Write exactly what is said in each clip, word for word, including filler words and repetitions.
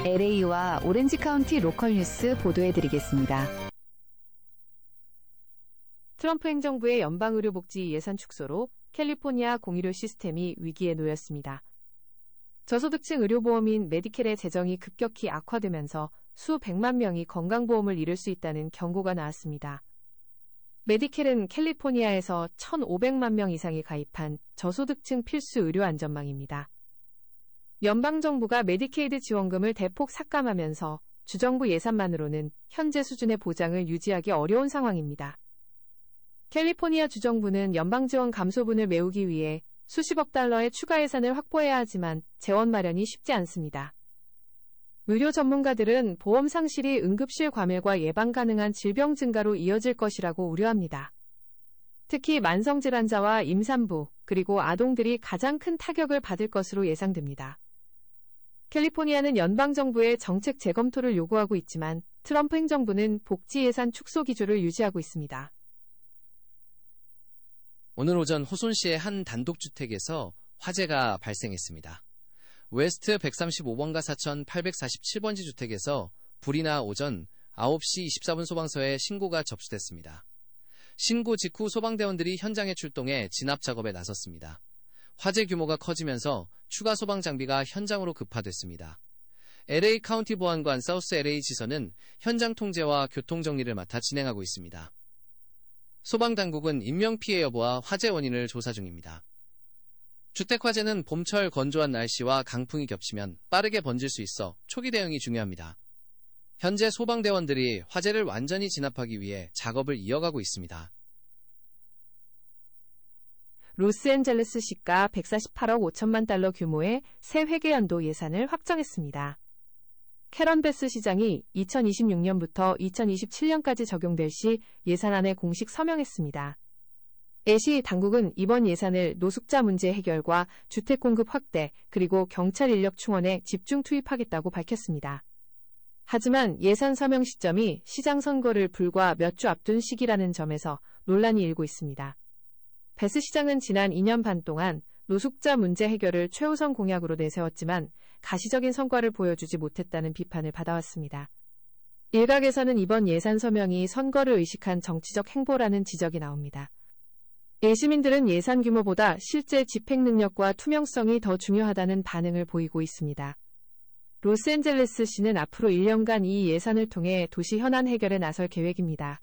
엘에이와 오렌지 카운티 로컬 뉴스 보도해드리겠습니다. 트럼프 행정부의 연방의료복지 예산 축소로 캘리포니아 공의료 시스템이 위기에 놓였습니다. 저소득층 의료보험인 메디켈의 재정이 급격히 악화되면서 수백만 명이 건강보험을 잃을 수 있다는 경고가 나왔습니다. 메디켈은 캘리포니아에서 천오백만 명 이상이 가입한 저소득층 필수 의료 안전망입니다. 연방정부가 메디케이드 지원금을 대폭 삭감하면서 주정부 예산만으로는 현재 수준의 보장을 유지하기 어려운 상황입니다. 캘리포니아 주정부는 연방지원 감소분을 메우기 위해 수십억 달러의 추가 예산을 확보해야 하지만 재원 마련이 쉽지 않습니다. 의료 전문가들은 보험 상실이 응급실 과밀과 예방 가능한 질병 증가로 이어질 것이라고 우려합니다. 특히 만성질환자와 임산부, 그리고 아동들이 가장 큰 타격을 받을 것으로 예상됩니다. 캘리포니아는 연방정부의 정책 재검토를 요구하고 있지만 트럼프 행정부는 복지 예산 축소 기조를 유지하고 있습니다. 오늘 오전 호손시의 한 단독주택에서 화재가 발생했습니다. 웨스트 백삼십오 번가 사천 팔백사십칠 번지 주택에서 불이 나 오전 아홉 시 이십사 분 소방서에 신고가 접수됐습니다. 신고 직후 소방대원들이 현장에 출동해 진압 작업에 나섰습니다. 화재 규모가 커지면서 추가 소방 장비가 현장으로 급파됐습니다. 엘에이 카운티 보안관 사우스 엘에이 지서는 현장 통제와 교통 정리를 맡아 진행하고 있습니다. 소방당국은 인명피해 여부와 화재 원인을 조사 중입니다. 주택 화재는 봄철 건조한 날씨와 강풍이 겹치면 빠르게 번질 수 있어 초기 대응이 중요합니다. 현재 소방대원들이 화재를 완전히 진압하기 위해 작업을 이어가고 있습니다. 로스앤젤레스 시가 백사십팔억 오천만 달러 규모의 새 회계연도 예산을 확정했습니다. 캐런 베스 시장이 이천이십육 년부터 이천이십칠 년까지 적용될 시 예산안에 공식 서명했습니다. 애시 당국은 이번 예산을 노숙자 문제 해결과 주택 공급 확대, 그리고 경찰 인력 충원에 집중 투입하겠다고 밝혔습니다. 하지만 예산 서명 시점이 시장 선거를 불과 몇 주 앞둔 시기라는 점에서 논란이 일고 있습니다. 베스 시장은 지난 이 년 반 동안 노숙자 문제 해결을 최우선 공약으로 내세웠지만 가시적인 성과를 보여주지 못했다는 비판을 받아왔습니다. 일각에서는 이번 예산 서명이 선거를 의식한 정치적 행보라는 지적이 나옵니다. 시민들은 예산 규모보다 실제 집행 능력과 투명성이 더 중요하다는 반응을 보이고 있습니다. 로스앤젤레스시는 앞으로 일 년간 이 예산을 통해 도시 현안 해결에 나설 계획입니다.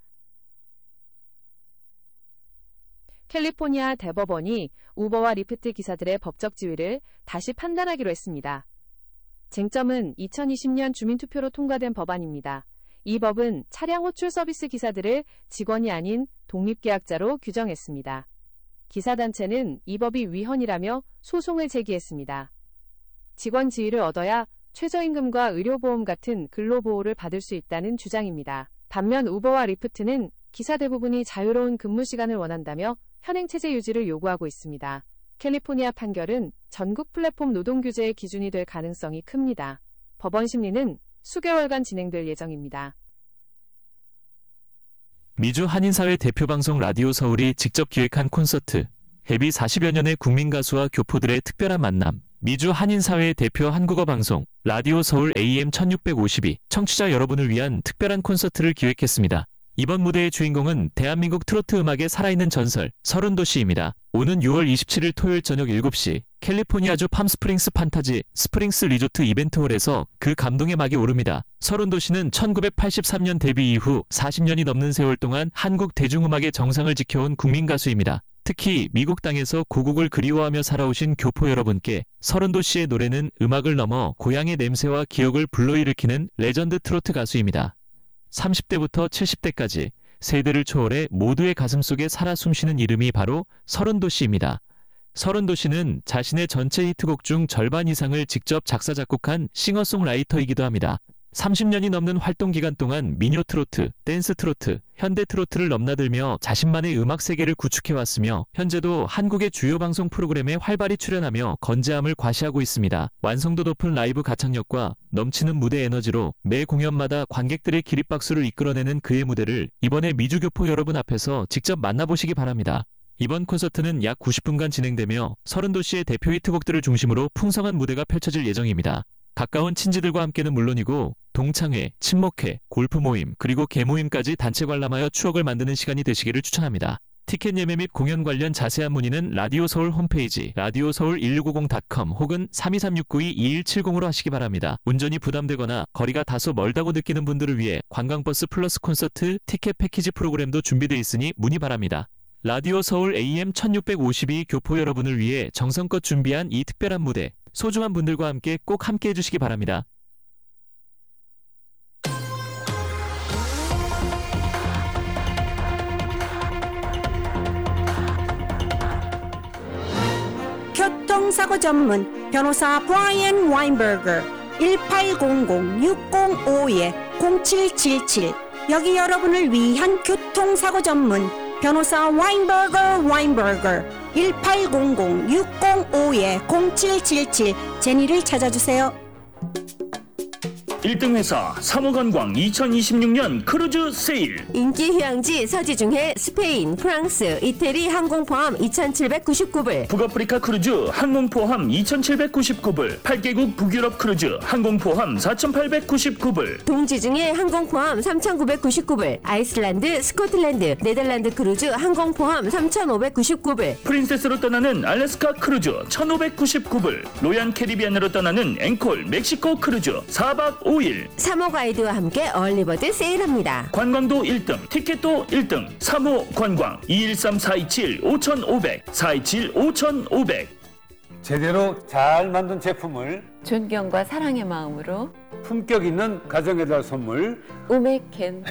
캘리포니아 대법원이 우버와 리프트 기사들의 법적 지위를 다시 판단하기로 했습니다. 쟁점은 이천이십 년 주민투표로 통과된 법안입니다. 이 법은 차량 호출 서비스 기사들을 직원이 아닌 독립계약자로 규정했습니다. 기사단체는 이 법이 위헌이라며 소송을 제기했습니다. 직원 지위를 얻어야 최저임금과 의료보험 같은 근로보호를 받을 수 있다는 주장입니다. 반면 우버와 리프트는 기사 대부분이 자유로운 근무 시간을 원한다며 현행체제 유지를 요구하고 있습니다. 캘리포니아 판결은 전국 플랫폼 노동 규제의 기준이 될 가능성이 큽니다. 법원 심리는 수개월간 진행될 예정입니다. 미주 한인사회 대표방송 라디오 서울이 직접 기획한 콘서트, 데뷔 사십여 년의 국민가수와 교포들의 특별한 만남, 미주 한인사회 대표 한국어 방송, 라디오 서울 에이엠 천육백오십이 청취자 여러분을 위한 특별한 콘서트를 기획했습니다. 이번 무대의 주인공은 대한민국 트로트 음악의 살아있는 전설, 서른도시입니다. 오는 유월 이십칠일 토요일 저녁 일곱 시 캘리포니아주 팜스프링스 판타지 스프링스 리조트 이벤트홀에서 그 감동의 막이 오릅니다. 서른도시는 천구백팔십삼 년 데뷔 이후 사십 년이 넘는 세월 동안 한국 대중음악의 정상을 지켜온 국민가수입니다. 특히 미국 땅에서 고국을 그리워하며 살아오신 교포 여러분께 서른도시의 노래는 음악을 넘어 고향의 냄새와 기억을 불러일으키는 레전드 트로트 가수입니다. 삼십 대부터 칠십 대까지 세대를 초월해 모두의 가슴속에 살아 숨쉬는 이름이 바로 서른도시입니다. 서른도시는 자신의 전체 히트곡 중 절반 이상을 직접 작사 작곡한 싱어송라이터이기도 합니다. 삼십 년이 넘는 활동 기간 동안 민요 트로트, 댄스 트로트, 현대 트로트를 넘나들며 자신만의 음악 세계를 구축해왔으며 현재도 한국의 주요 방송 프로그램에 활발히 출연하며 건재함을 과시하고 있습니다. 완성도 높은 라이브 가창력과 넘치는 무대 에너지로 매 공연마다 관객들의 기립박수를 이끌어내는 그의 무대를 이번에 미주교포 여러분 앞에서 직접 만나보시기 바랍니다. 이번 콘서트는 약 구십 분간 진행되며 서른도시의 대표 히트곡들을 중심으로 풍성한 무대가 펼쳐질 예정입니다. 가까운 친지들과 함께는 물론이고 동창회, 친목회, 골프 모임, 그리고 개모임까지 단체 관람하여 추억을 만드는 시간이 되시기를 추천합니다. 티켓 예매 및 공연 관련 자세한 문의는 라디오 서울 홈페이지 라디오 서울 일육오공 닷컴 혹은 삼이삼육구이 이일칠공으로 하시기 바랍니다. 운전이 부담되거나 거리가 다소 멀다고 느끼는 분들을 위해 관광버스 플러스 콘서트 티켓 패키지 프로그램도 준비되어 있으니 문의 바랍니다. 라디오 서울 에이엠 천육백오십이 교포 여러분을 위해 정성껏 준비한 이 특별한 무대, 소중한 분들과 함께 꼭 함께 해주시기 바랍니다. 교통사고 전문 변호사 브라이언 와인버거 일팔공공 육공오이 공칠칠칠. 여기 여러분을 위한 교통사고 전문 변호사 와인버거 와인버거 일팔공공 육공오이 공칠칠칠. 제니를 찾아주세요. 일 등 회사 사모관광 이천이십육 년 크루즈 세일. 인기 휴양지 서지중해 스페인, 프랑스, 이태리 항공 포함 이천칠백구십구 불. 북아프리카 크루즈 항공 포함 이천칠백구십구 불. 팔 개국 북유럽 크루즈 항공 포함 사천팔백구십구 불. 동지중해 항공 포함 삼천구백구십구 불. 아이슬란드, 스코틀랜드, 네덜란드 크루즈 항공 포함 삼천오백구십구 불. 프린세스로 떠나는 알래스카 크루즈 천오백구십구 불. 로얄 캐리비안으로 떠나는 앵콜 멕시코 크루즈 사 박 오 일. 사모 가이드와 함께 얼리버드 세일합니다. 관광도 일 등, 티켓도 일 등. 사모 관광 이일삼 사이칠 오천오백 사이칠 오천오백. 제대로 잘 만든 제품을 존경과 사랑의 마음으로 품격 있는 가정에다 선물 우메켄.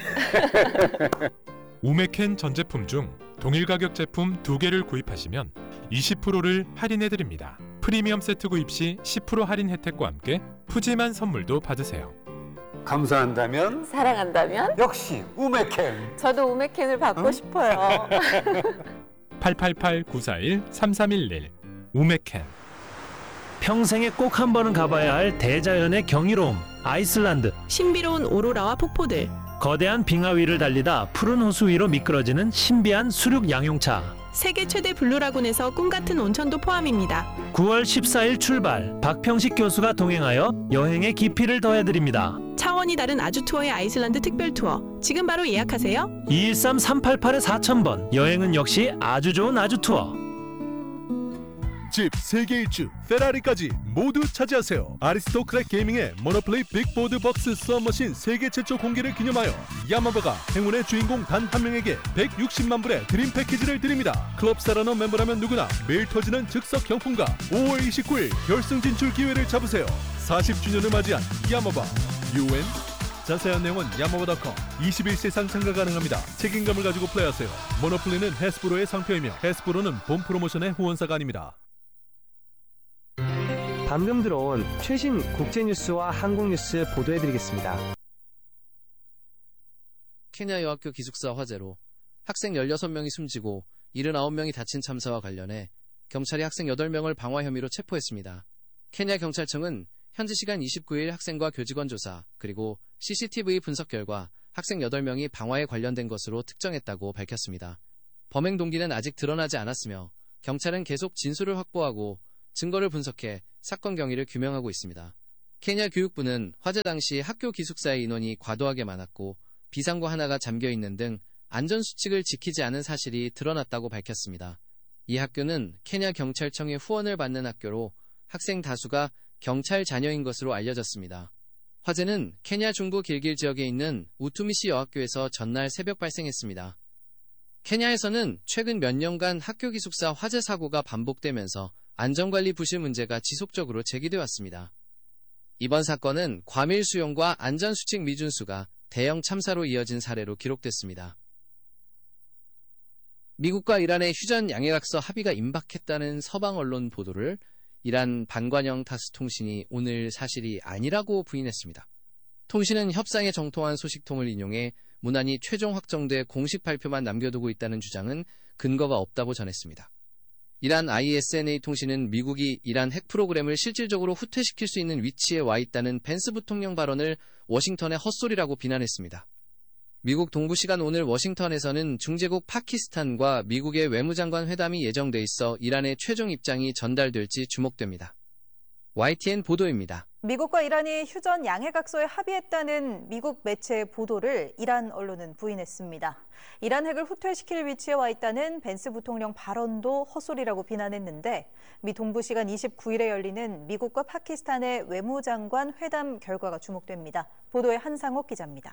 우메켄 전 제품 중 동일 가격 제품 두 개를 구입하시면 이십 퍼센트를 할인해드립니다. 프리미엄 세트 구입 시 십 퍼센트 할인 혜택과 함께 푸짐한 선물도 받으세요. 감사한다면 사랑한다면 역시 우메켄. 저도 우메켄을 받고 응? 싶어요. 팔팔팔 구사일 삼삼일일 우메켄. 평생에 꼭 한 번은 가봐야 할 대자연의 경이로움. 아이슬란드. 신비로운 오로라와 폭포들. 거대한 빙하 위를 달리다 푸른 호수 위로 미끄러지는 신비한 수륙 양용차. 세계 최대 블루라군에서 꿈같은 온천도 포함입니다. 구월 십사일 출발. 박평식 교수가 동행하여 여행의 깊이를 더해드립니다. 차원이 다른 아주 투어의 아이슬란드 특별 투어. 지금 바로 예약하세요. 이일삼 삼팔팔 사천 번. 여행은 역시 아주 좋은 아주 투어. 집, 세계 일주, 페라리까지 모두 차지하세요. 아리스토크랙 게이밍의 모노플레이 빅보드 박스 수업머신 세계 최초 공개를 기념하여 야마바가 행운의 주인공 단 한 명에게 백육십만 불의 드림 패키지를 드립니다. 클럽 사라너 멤버라면 누구나 매일 터지는 즉석 경품과 오월 이십구일 결승 진출 기회를 잡으세요. 사십 주년을 맞이한 야마바 유엔. 자세한 내용은 야마바 닷컴. 이십일 세상 참가 가능합니다. 책임감을 가지고 플레이하세요. 모노플레이는 해스브로의 상표이며 해스브로는 본 프로모션의 후원사가 아닙니다. 방금 들어온 최신 국제뉴스와 한국뉴스 보도해드리겠습니다. 케냐 여학교 기숙사 화재로 학생 열여섯 명이 숨지고 칠십구 명이 다친 참사와 관련해 경찰이 학생 여덟 명을 방화 혐의로 체포했습니다. 케냐 경찰청은 현지 시간 이십구일 학생과 교직원 조사 그리고 씨씨티비 분석 결과 학생 여덟 명이 방화에 관련된 것으로 특정했다고 밝혔습니다. 범행 동기는 아직 드러나지 않았으며 경찰은 계속 진술을 확보하고 증거를 분석해 사건 경위를 규명하고 있습니다. 케냐 교육부는 화재 당시 학교 기숙사의 인원이 과도하게 많았고 비상구 하나가 잠겨있는 등 안전수칙을 지키지 않은 사실이 드러났다고 밝혔습니다. 이 학교는 케냐 경찰청의 후원을 받는 학교로 학생 다수가 경찰 자녀인 것으로 알려졌습니다. 화재는 케냐 중부 길길 지역에 있는 우투미시 여학교에서 전날 새벽 발생했습니다. 케냐에서는 최근 몇 년간 학교 기숙사 화재 사고가 반복되면서 안전관리 부실 문제가 지속적으로 제기돼 왔습니다. 이번 사건은 과밀 수용과 안전수칙 미준수가 대형 참사로 이어진 사례로 기록됐습니다. 미국과 이란의 휴전 양해각서 합의가 임박했다는 서방 언론 보도를 이란 반관영 타스 통신이 오늘 사실이 아니라고 부인했습니다. 통신은 협상에 정통한 소식통을 인용해 문안이 최종 확정돼 공식 발표만 남겨두고 있다는 주장은 근거가 없다고 전했습니다. 이란 아이에스엔에이 통신은 미국이 이란 핵 프로그램을 실질적으로 후퇴시킬 수 있는 위치에 와 있다는 펜스 부통령 발언을 워싱턴의 헛소리라고 비난했습니다. 미국 동부 시간 오늘 워싱턴에서는 중재국 파키스탄과 미국의 외무장관 회담이 예정돼 있어 이란의 최종 입장이 전달될지 주목됩니다. 와이티엔 보도입니다. 미국과 이란이 휴전 양해각서에 합의했다는 미국 매체 보도를 이란 언론은 부인했습니다. 이란 핵을 후퇴시킬 위치에 와 있다는 벤스 부통령 발언도 헛소리라고 비난했는데 미 동부 시간 이십구 일에 열리는 미국과 파키스탄의 외무장관 회담 결과가 주목됩니다. 보도에 한상옥 기자입니다.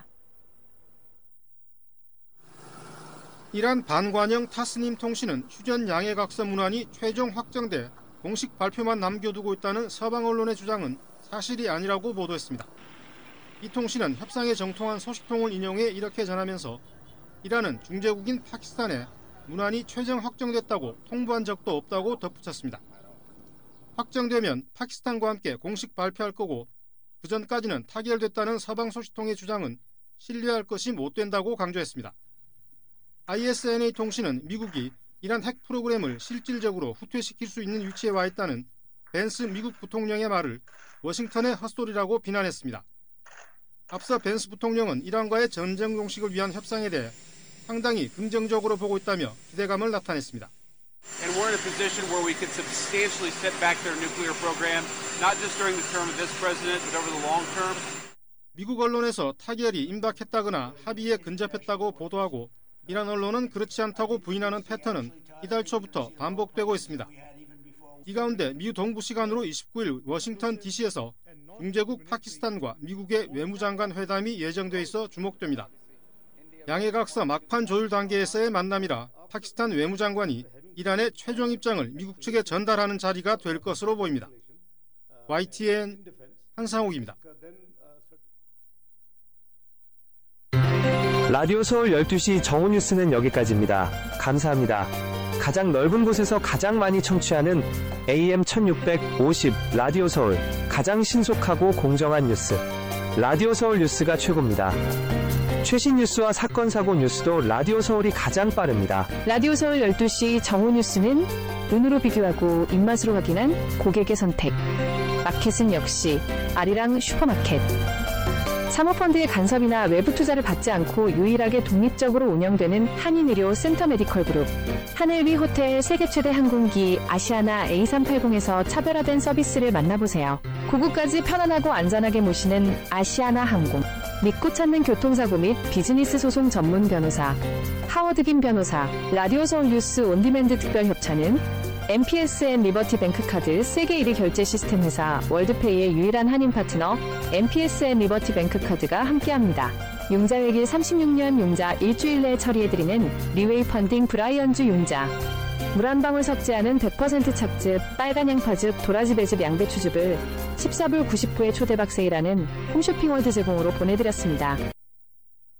이란 반관영 타스님 통신은 휴전 양해각서 문안이 최종 확정돼 공식 발표만 남겨두고 있다는 서방 언론의 주장은 사실이 아니라고 보도했습니다. 이 통신은 협상에 정통한 소식통을 인용해 이렇게 전하면서 이란은 중재국인 파키스탄에 문안이 최종 확정됐다고 통보한 적도 없다고 덧붙였습니다. 확정되면 파키스탄과 함께 공식 발표할 거고 그 전까지는 타결됐다는 서방 소식통의 주장은 신뢰할 것이 못 된다고 강조했습니다. 아이에스엔에이 통신은 미국이 이란 핵 프로그램을 실질적으로 후퇴시킬 수 있는 위치에 와 있다는 벤스 미국 부통령의 말을 워싱턴의 헛소리라고 비난했습니다. 앞서 벤스 부통령은 이란과의 전쟁 종식을 위한 협상에 대해 상당히 긍정적으로 보고 있다며 기대감을 나타냈습니다. And we're in a position where we could substantially set back their nuclear program, not just during the term of this president, but over the long term. 미국 언론에서 타결이 임박했다거나 합의에 근접했다고 보도하고 이란 언론은 그렇지 않다고 부인하는 패턴은 이달 초부터 반복되고 있습니다. 이 가운데 미 동부 시간으로 이십구 일 워싱턴 디씨에서 중재국 파키스탄과 미국의 외무장관 회담이 예정돼 있어 주목됩니다. 양해각서 막판 조율 단계에서의 만남이라 파키스탄 외무장관이 이란의 최종 입장을 미국 측에 전달하는 자리가 될 것으로 보입니다. 와이티엔 한상욱입니다. 라디오 서울 열두 시 정오 뉴스는 여기까지입니다. 감사합니다. 가장 넓은 곳에서 가장 많이 청취하는 에이엠 천육백오십 라디오 서울, 가장 신속하고 공정한 뉴스 라디오 서울 뉴스가 최고입니다. 최신 뉴스와 사건 사고 뉴스도 라디오 서울이 가장 빠릅니다. 라디오 서울 열두 시 정오 뉴스는 눈으로 비교하고 입맛으로 확인한 고객의 선택. 마켓은 역시 아리랑 슈퍼마켓. 사모펀드의 간섭이나 외부 투자를 받지 않고 유일하게 독립적으로 운영되는 한인의료 센터메디컬그룹. 하늘 위 호텔 세계 최대 항공기 아시아나 에이 삼백팔십에서 차별화된 서비스를 만나보세요. 고국까지 편안하고 안전하게 모시는 아시아나 항공. 믿고 찾는 교통사고 및 비즈니스 소송 전문 변호사 하워드김 변호사. 라디오 서울 뉴스 온디맨드 특별협찬은 엠피에스엔 리버티 뱅크카드 세계 일 위 결제 시스템 회사 월드페이의 유일한 한인 파트너 엠피에스엔 리버티 뱅크카드가 함께합니다. 융자 회계 삼십육 년 융자 일주일 내에 처리해드리는 리웨이 펀딩 브라이언즈 융자. 물 한 방울 섞지 않은 백 퍼센트 착즙 빨간 양파즙 도라지 배즙 양배추즙을 십사 불 구십 부의 초대박 세일하는 홈쇼핑월드 제공으로 보내드렸습니다.